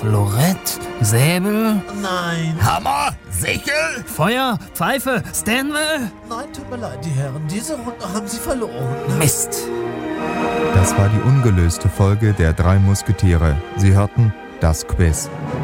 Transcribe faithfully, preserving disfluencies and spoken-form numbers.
Lorette? Säbel? Nein. Hammer? Sichel? Feuer? Pfeife? Stanwell? Nein, tut mir leid, die Herren. Diese Runde haben sie verloren. Mist. Das war die ungelöste Folge der drei Musketiere. Sie hörten das Quiz.